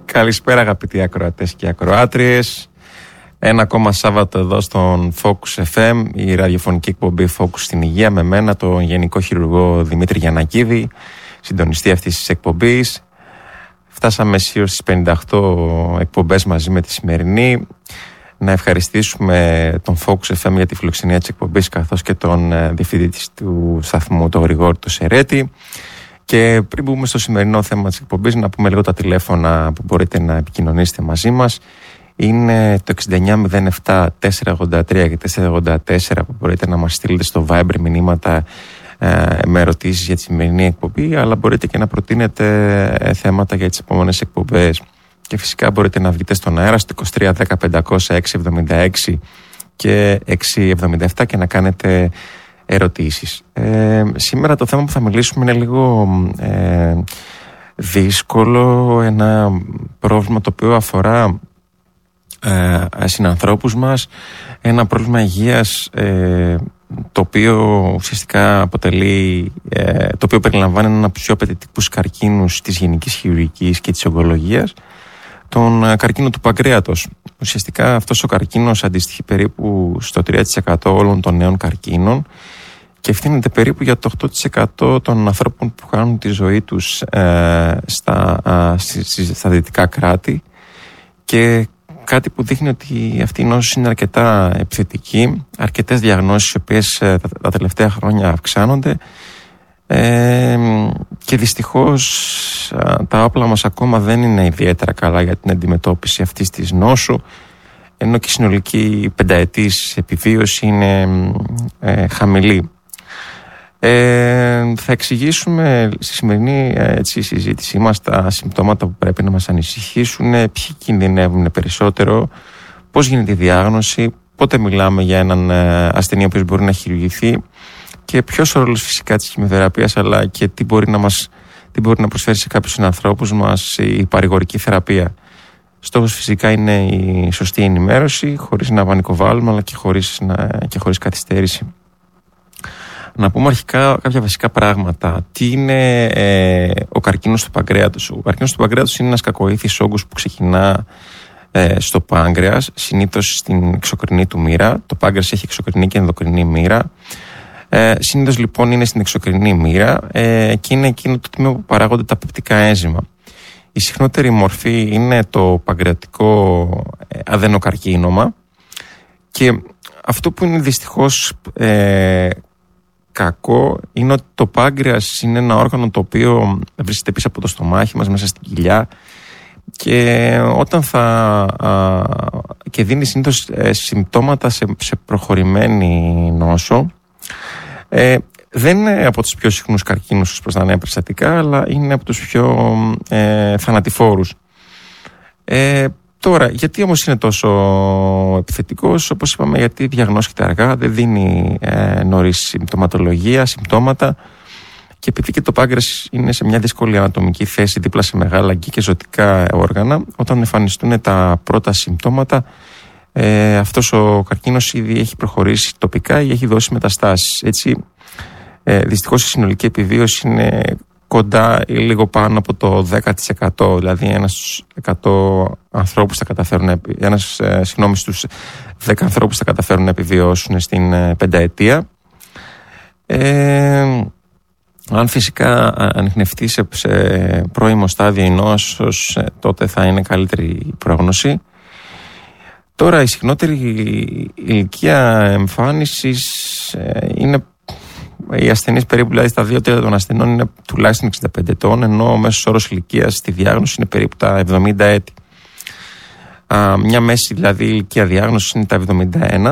Καλησπέρα αγαπητοί ακροατές και ακροάτριες. Ένα ακόμα Σάββατο εδώ στον Focus FM, η ραδιοφωνική εκπομπή Focus στην Υγεία, με μένα τον Γενικό Χειρουργό Δημήτρη Γιαννακίδη, συντονιστή αυτής της εκπομπής. Φτάσαμε σίγουρα στις 58 εκπομπές μαζί με τη σημερινή. Να ευχαριστήσουμε τον Focus FM για τη φιλοξενία της εκπομπής, καθώς και τον διευθυντή του σταθμού, τον Γρηγόρη του Σερέτη. Και πριν μπούμε στο σημερινό θέμα της εκπομπής, να πούμε λίγο τα τηλέφωνα που μπορείτε να επικοινωνήσετε μαζί μας. Είναι το 6907 483 και 484 που μπορείτε να μας στείλετε στο Viber μηνύματα με ερωτήσεις για τη σημερινή εκπομπή, αλλά μπορείτε και να προτείνετε θέματα για τις επόμενες εκπομπές. Και φυσικά μπορείτε να βγείτε στον αέρα στο 23 10 500 676 και 677 και να κάνετε ερωτήσεις. Σήμερα το θέμα που θα μιλήσουμε είναι λίγο δύσκολο, ένα πρόβλημα το οποίο αφορά συνανθρώπους μας, ένα πρόβλημα υγείας το οποίο ουσιαστικά αποτελεί, το οποίο περιλαμβάνει έναν από τους πιο απαιτητικούς καρκίνους της γενικής χειρουργικής και της ογκολογίας, τον καρκίνο του παγκρέατος. Ουσιαστικά αυτός ο καρκίνος αντιστοιχεί περίπου στο 3% όλων των νέων καρκίνων και ευθύνεται περίπου για το 8% των ανθρώπων που χάνουν τη ζωή τους στα δυτικά κράτη, και κάτι που δείχνει ότι αυτή η νόσος είναι αρκετά επιθετική. Αρκετές διαγνώσεις οι οποίες τα τελευταία χρόνια αυξάνονται και δυστυχώς τα όπλα μας ακόμα δεν είναι ιδιαίτερα καλά για την αντιμετώπιση αυτής της νόσου, ενώ και η συνολική πενταετής επιβίωση είναι χαμηλή. Θα εξηγήσουμε στη σημερινή συζήτησή μας τα συμπτώματα που πρέπει να μας ανησυχήσουν, ποιοι κινδυνεύουν περισσότερο, πώς γίνεται η διάγνωση, πότε μιλάμε για έναν ασθενή ο οποίος μπορεί να χειρουργηθεί και ποιος ο ρόλος φυσικά της χημειοθεραπείας, αλλά και τι μπορεί να προσφέρει σε κάποιους συνανθρώπους μας η παρηγορική θεραπεία. Στόχος φυσικά είναι η σωστή ενημέρωση, χωρίς να βανικοβάλουμε, αλλά και χωρίς καθυστέρηση. Να πούμε αρχικά κάποια βασικά πράγματα. Τι είναι ο καρκίνος του παγκρέατος? Ο καρκίνος του παγκρέατος είναι ένας κακοήθης όγκος που ξεκινά στο πάγκρεας, συνήθως στην εξωκρινή του μοίρα. Το πάγκρεας έχει εξωκρινή και ενδοκρινή μοίρα. Συνήθως λοιπόν είναι στην εξωκρινή μοίρα και είναι εκείνο το τμήμα που παράγονται τα πεπτικά ένζημα. Η συχνότερη μορφή είναι το παγκρεατικό αδενοκαρκίνωμα, και αυτό που είναι δυστυχώς κακό είναι ότι το πάγκρεας είναι ένα όργανο το οποίο βρίσκεται πίσω από το στομάχι μας, μέσα στην κοιλιά, και όταν και δίνει συνήθως συμπτώματα σε προχωρημένη νόσο. Δεν είναι από τους πιο συχνούς καρκίνους ως προς τα νέα περιστατικά, αλλά είναι από τους πιο θανατηφόρους. Τώρα, γιατί όμως είναι τόσο επιθετικός? Όπως είπαμε, γιατί διαγνώσκεται αργά, δεν δίνει νωρίς συμπτώματα, και επειδή και το πάγκρεας είναι σε μια δύσκολη ανατομική θέση δίπλα σε μεγάλα αγκή και ζωτικά όργανα, όταν εμφανιστούν τα πρώτα συμπτώματα, αυτός ο καρκίνος ήδη έχει προχωρήσει τοπικά ή έχει δώσει μεταστάσεις. Έτσι, δυστυχώς η συνολική επιβίωση είναι κοντά ή λίγο πάνω από το 10%, δηλαδή στους 100 ανθρώπους θα καταφέρουν, στους 10 ανθρώπους θα καταφέρουν να επιβιώσουν στην πενταετία. Αν φυσικά ανιχνευτεί σε πρώιμο στάδιο η νόσος, τότε θα είναι καλύτερη η πρόγνωση. Τώρα η συχνότερη ηλικία εμφάνισης είναι, οι ασθενείς περίπου, δηλαδή στα 2 τρίτα των ασθενών είναι τουλάχιστον 65 ετών, ενώ ο μέσος όρος ηλικίας στη διάγνωση είναι περίπου τα 70 έτη. Μια μέση δηλαδή ηλικία διάγνωσης είναι τα 71.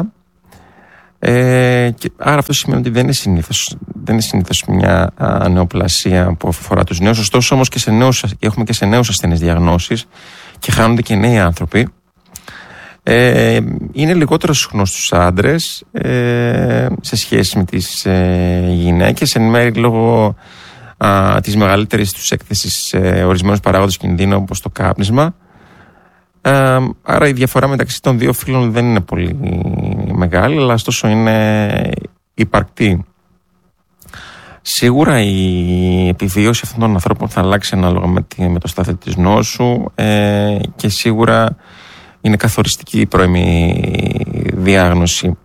Και άρα αυτό σημαίνει ότι δεν είναι συνήθως μια νεοπλασία που αφορά τους νέους. Ωστόσο όμως έχουμε και σε νέους ασθενείς διαγνώσεις και χάνονται και νέοι άνθρωποι. Είναι λιγότερο συχνό στους άντρες σε σχέση με τις γυναίκες, εν μέρει λόγω της μεγαλύτερης τους έκθεσης σε ορισμένους παράγοντες κινδύνου, όπως το κάπνισμα. Άρα η διαφορά μεταξύ των δύο φύλων δεν είναι πολύ μεγάλη, αλλά ωστόσο είναι υπαρκτή. Σίγουρα η επιβίωση αυτών των ανθρώπων θα αλλάξει ανάλογα με το στάδιο της νόσου και σίγουρα είναι καθοριστική η πρώιμη διάγνωση.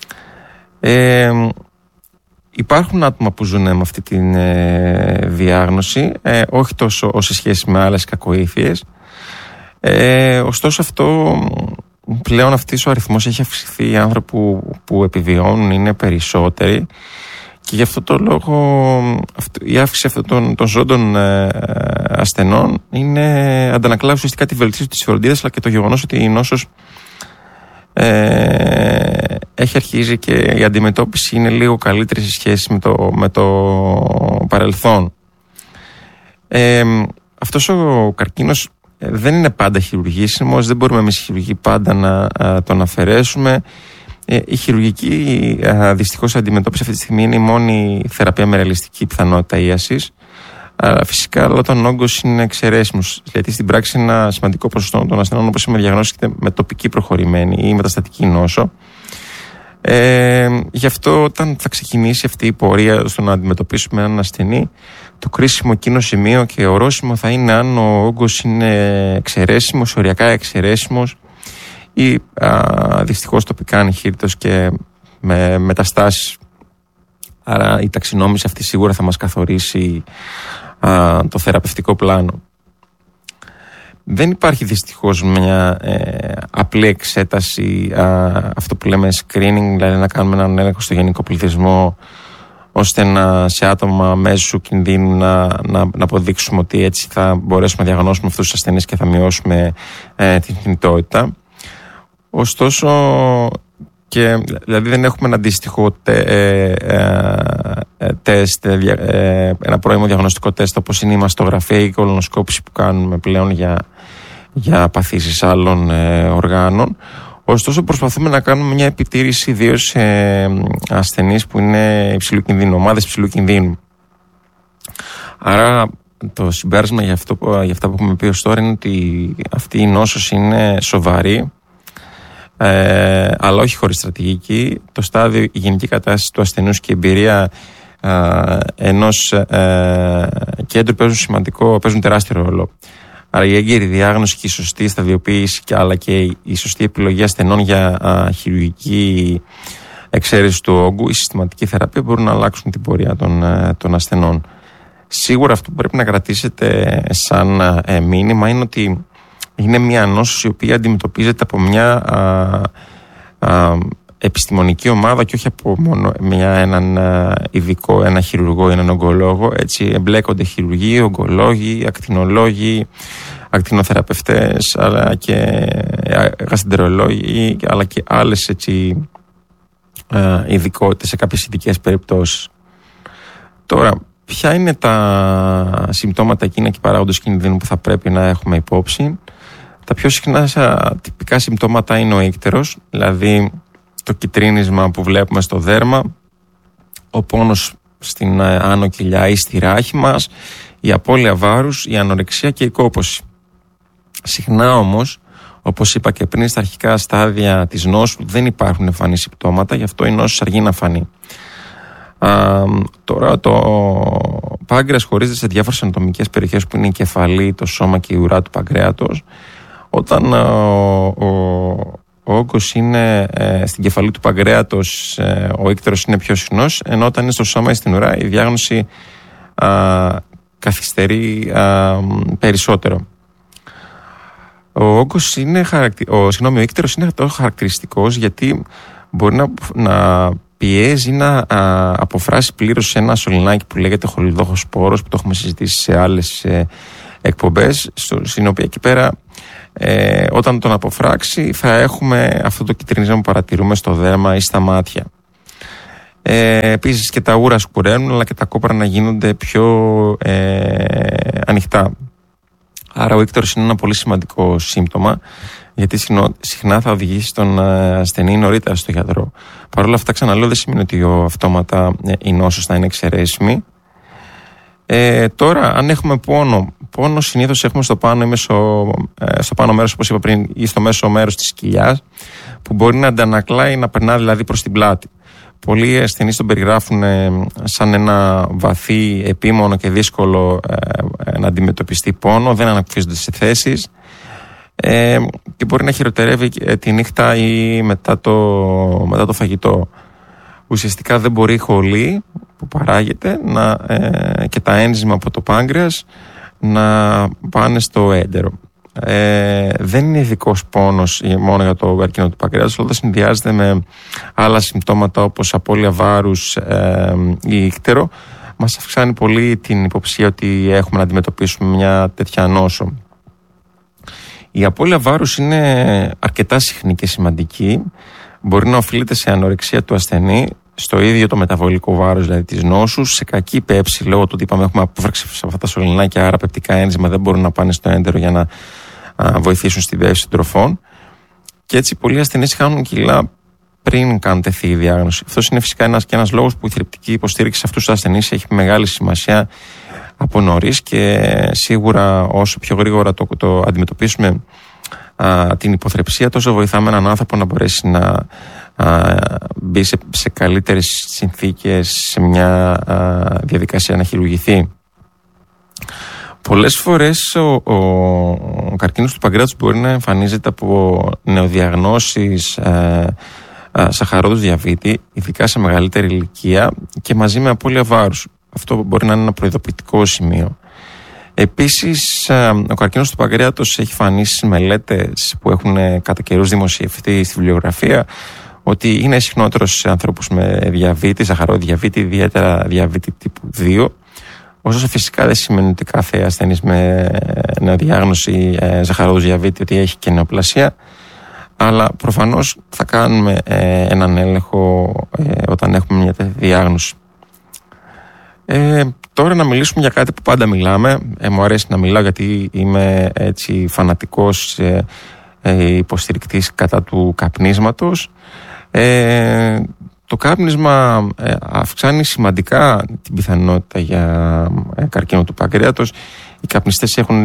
Υπάρχουν άτομα που ζουν με αυτή τη διάγνωση, όχι τόσο σε σχέση με άλλες κακοήθειες. Ωστόσο πλέον αυτός ο αριθμός έχει αυξηθεί, οι άνθρωποι που επιβιώνουν είναι περισσότεροι και γι' αυτό το λόγο η αύξηση αυτών των ζώντων ασθενών αντανακλά ουσιαστικά τη βελτίωση της φροντίδας, αλλά και το γεγονός ότι η νόσος έχει αρχίσει και η αντιμετώπιση είναι λίγο καλύτερη σε σχέση με το παρελθόν. Αυτός ο καρκίνος δεν είναι πάντα χειρουργήσιμος, δεν μπορούμε εμείς οι χειρουργοί πάντα να τον αφαιρέσουμε. Η χειρουργική δυστυχώς αντιμετώπιση αυτή τη στιγμή είναι η μόνη θεραπεία με ρεαλιστική πιθανότητα ίασης. Φυσικά, αλλά όταν ο όγκος είναι εξαιρέσιμος, γιατί στην πράξη ένα σημαντικό ποσοστό των ασθενών, όπως είμαι, διαγνώστηκε με τοπική προχωρημένη ή μεταστατική νόσο. Γι' αυτό, όταν θα ξεκινήσει αυτή η πορεία στο να αντιμετωπίσουμε έναν ασθενή, το κρίσιμο εκείνο σημείο και ορόσημο θα είναι αν ο όγκος είναι εξαιρέσιμος, οριακά εξαιρέσιμος ή δυστυχώς τοπικά ανηχήρητος και με μεταστάσεις. Άρα η ταξινόμηση αυτή σίγουρα θα μας καθορίσει το θεραπευτικό πλάνο. Δεν υπάρχει δυστυχώς μια απλή εξέταση, αυτό που λέμε screening, δηλαδή να κάνουμε έναν έλεγχο στο γενικό πληθυσμό ώστε σε άτομα μέσου κινδύνου να αποδείξουμε ότι έτσι θα μπορέσουμε να διαγνώσουμε αυτούς τους ασθενείς και θα μειώσουμε την θνητότητα. Ωστόσο, δηλαδή δεν έχουμε ένα αντίστοιχο τεστ, ένα πρώιμο διαγνωστικό τεστ όπως είναι η μαστογραφία ή η κολονοσκόπηση που κάνουμε πλέον για παθήσεις άλλων οργάνων. Ωστόσο, προσπαθούμε να κάνουμε μια επιτήρηση ιδίως σε ασθενείς που είναι υψηλού κινδύνου, ομάδες υψηλού κινδύνου. Άρα το συμπέρασμα για αυτά που έχουμε πει ως τώρα είναι ότι αυτή η νόσος είναι σοβαρή, αλλά όχι χωρίς στρατηγική. Το στάδιο, η γενική κατάσταση του ασθενούς και η εμπειρία ενός κέντρου παίζουν τεράστιο ρόλο. Άρα η έγκαιρη διάγνωση και η σωστή σταδιοποίηση αλλά και η σωστή επιλογή ασθενών για χειρουργική εξαίρεση του όγκου, η συστηματική θεραπεία μπορούν να αλλάξουν την πορεία των ασθενών. Σίγουρα αυτό που πρέπει να κρατήσετε σαν μήνυμα είναι ότι είναι μια νόσος η οποία αντιμετωπίζεται από μια επιστημονική ομάδα και όχι από μόνο έναν ειδικό, ένα χειρουργό ή έναν ογκολόγο. Έτσι εμπλέκονται χειρουργοί, ογκολόγοι, ακτινολόγοι, ακτινοθεραπευτές, αλλά και γαστρεντερολόγοι, αλλά και άλλες ειδικότητες σε κάποιες ειδικές περιπτώσεις. Τώρα, ποια είναι τα συμπτώματα εκείνα και παράγοντες κινδύνου που θα πρέπει να έχουμε υπόψη? Τα πιο συχνά τυπικά συμπτώματα είναι ο ίκτερος, δηλαδή το κυτρίνισμα που βλέπουμε στο δέρμα, ο πόνος στην άνω κοιλιά ή στη ράχη μας, η απώλεια βάρους, η ανορεξία και η κόπωση. Συχνά όμως, όπως είπα και πριν, στα αρχικά στάδια της νόσου δεν υπάρχουν εμφανή συμπτώματα, γι' αυτό η νόσος αργεί να φανεί. Τώρα το πάγκρεας χωρίζεται σε διάφορες ανατομικές περιοχές που είναι η κεφαλή, το σώμα και η ουρά του παγκρέατος. Όταν ο όγκος είναι στην κεφαλή του παγκρέατος, ο ίκτερος είναι πιο συχνός, ενώ όταν είναι στο σώμα ή στην ουρά η διάγνωση καθυστερεί περισσότερο. Ο ίκτερος είναι τόσο χαρακτηριστικός γιατί μπορεί να πιέζει να αποφράσει πλήρως ένα σωληνάκι που λέγεται χολιδόχος σπόρος, που το έχουμε συζητήσει σε άλλες εκπομπές, στην οποία εκεί πέρα όταν τον αποφράξει θα έχουμε αυτό το κυτρινίσμα που παρατηρούμε στο δέρμα ή στα μάτια. Επίσης και τα ούρα σκουραίνουν, αλλά και τα κόπρα να γίνονται πιο ανοιχτά. Άρα ο ίκτερος είναι ένα πολύ σημαντικό σύμπτωμα, γιατί συχνά θα οδηγήσει τον ασθενή νωρίτερα στο γιατρό. Παρ' όλα αυτά, ξαναλέω, δεν σημαίνει ότι αυτόματα η νόσος θα είναι εξαιρέσιμη. Τώρα, αν έχουμε πόνο συνήθως έχουμε στο πάνω μέρος, όπως είπα πριν, ή στο μέσο μέρος της κοιλιάς, που μπορεί να αντανακλάει, να περνά δηλαδή προς την πλάτη. πολλοί ασθενείς τον περιγράφουν σαν ένα βαθύ, επίμονο και δύσκολο να αντιμετωπιστεί πόνο, δεν ανακουφίζονται σε θέσεις και μπορεί να χειροτερεύει τη νύχτα ή μετά το φαγητό. Ουσιαστικά δεν μπορεί η χολή που παράγεται και τα ένζημα από το πάγκρεας να πάνε στο έντερο. Δεν είναι ειδικός πόνος μόνο για το καρκίνο του παγκρέατος, αλλά συνδυάζεται με άλλα συμπτώματα όπως απώλεια βάρους ή ύκτερο. Μας αυξάνει πολύ την υποψία ότι έχουμε να αντιμετωπίσουμε μια τέτοια νόσο. Η απώλεια βάρους είναι αρκετά συχνή και σημαντική. Μπορεί να οφείλεται σε ανορεξία του ασθενή, στο ίδιο το μεταβολικό βάρος δηλαδή της νόσου, σε κακή πέψη λόγω του ότι έχουμε απόφραξη σε αυτά τα σωληνάκια, άρα πεπτικά ένζημα δεν μπορούν να πάνε στο έντερο για να βοηθήσουν στην πέψη των τροφών. Και έτσι πολλοί ασθενείς χάνουν κιλά πριν καν τεθεί η διάγνωση. Αυτό είναι φυσικά ένας λόγος που η θρεπτική υποστήριξη σε αυτούς τους ασθενείς έχει μεγάλη σημασία από νωρίς, και σίγουρα όσο πιο γρήγορα το αντιμετωπίσουμε την υποθρεψία, τόσο βοηθάμε έναν άνθρωπο να μπορέσει να μπει σε καλύτερες συνθήκες σε μια διαδικασία να χειρουργηθεί. Πολλές φορές ο καρκίνος του παγκρέατος μπορεί να εμφανίζεται από νεοδιαγνώσεις σαχαρόδους διαβήτη, ειδικά σε μεγαλύτερη ηλικία και μαζί με απώλεια βάρους. Αυτό μπορεί να είναι ένα προειδοποιητικό σημείο. Επίσης, ο καρκίνος του παγκρέατος έχει φανεί στις μελέτες που έχουν κατά καιρούς δημοσιευτεί στη βιβλιογραφία ότι είναι συχνότερος σε ανθρώπους με διαβήτη, σαχαρόδη διαβήτη, ιδιαίτερα διαβήτη τύπου 2. Ωστόσο, φυσικά δεν σημαίνει ότι κάθε ασθενής με νεοδιάγνωση σαχαρόδους διαβήτη ότι έχει και νεοπλασία, αλλά προφανώς θα κάνουμε έναν έλεγχο όταν έχουμε μια τέτοια διάγνωση. Τώρα να μιλήσουμε για κάτι που πάντα μιλάμε. Μου αρέσει να μιλάω γιατί είμαι έτσι φανατικός υποστηρικτής κατά του καπνίσματος. Το κάπνισμα αυξάνει σημαντικά την πιθανότητα για καρκίνο του παγκρέατος. Οι καπνιστές έχουν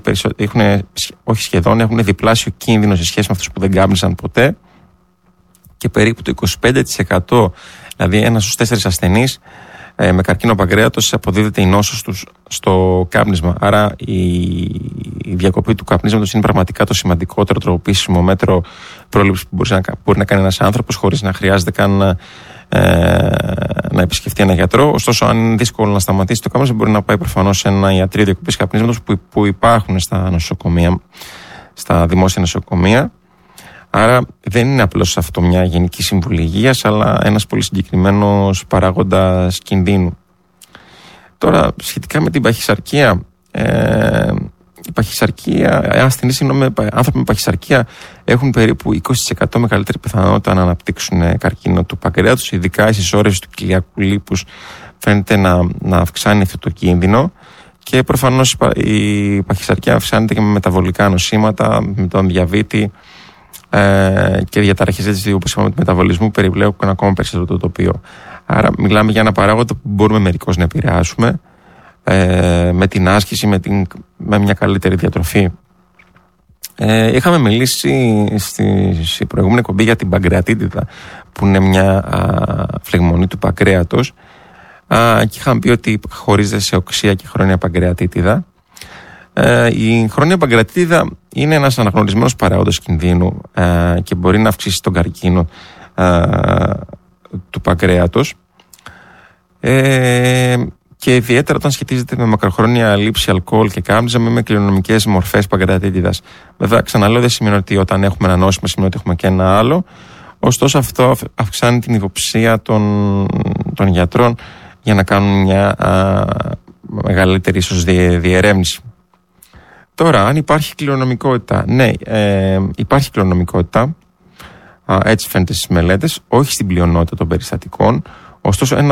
έχουν διπλάσιο κίνδυνο σε σχέση με αυτούς που δεν κάπνισαν ποτέ, και περίπου το 25%, δηλαδή 1 στους 4 ασθενείς με καρκίνο παγκρέατος, αποδίδεται η νόσος τους στο κάπνισμα. Άρα η διακοπή του καπνίσματος είναι πραγματικά το σημαντικότερο τροποποιήσιμο μέτρο πρόληψης που μπορεί να κάνει ένας άνθρωπος, χωρίς να χρειάζεται καν να επισκεφτεί έναν γιατρό. Ωστόσο, αν είναι δύσκολο να σταματήσει το κάπνισμα, μπορεί να πάει προφανώς σε ένα ιατρείο διακοπής καπνίσματος που υπάρχουν στα νοσοκομεία, στα δημόσια νοσοκομεία. Άρα δεν είναι απλώς αυτό μια γενική συμβουλή υγείας, αλλά ένας πολύ συγκεκριμένος παράγοντας κινδύνου. Τώρα, σχετικά με την παχυσαρκία, άνθρωποι με παχυσαρκία έχουν περίπου 20% μεγαλύτερη πιθανότητα να αναπτύξουν καρκίνο του παγκρέατος, ειδικά η συσσόρευση του κοιλιακού λίπους φαίνεται να αυξάνει αυτό το κίνδυνο, και προφανώς η παχυσαρκία αυξάνεται και με μεταβολικά νοσήματα, με τον διαβήτη και διαταραχές όπως είπαμε του μεταβολισμού που περιπλέκουν ακόμα περισσότερο το τοπίο. Άρα μιλάμε για ένα παράγοντα που μπορούμε μερικώς να επηρεάσουμε με την άσκηση, με μια καλύτερη διατροφή. Είχαμε μιλήσει στη προηγούμενη εκπομπή για την παγκρεατίτιδα, που είναι μια φλεγμονή του παγκρέατος, και είχαμε πει ότι χωρίζεται σε οξεία και χρόνια παγκρεατίτιδα. Η χρόνια παγκρεατίτιδα είναι ένας αναγνωρισμένος παράγοντας κινδύνου και μπορεί να αυξήσει τον καρκίνο του παγκρέατος, και ιδιαίτερα όταν σχετίζεται με μακροχρόνια λήψη αλκοόλ και κάπνισμα, με κληρονομικές μορφές παγκρεατίτιδας. Βέβαια, ξαναλέω, δεν σημαίνει ότι όταν έχουμε ένα νόσημα σημαίνει ότι έχουμε και ένα άλλο. Ωστόσο, αυτό αυξάνει την υποψία των γιατρών για να κάνουν μια μεγαλύτερη ίσως διερεύνηση. Τώρα, αν υπάρχει κληρονομικότητα, ναι, υπάρχει κληρονομικότητα, έτσι φαίνεται στις μελέτες, όχι στην πλειονότητα των περιστατικών. Ωστόσο, ένα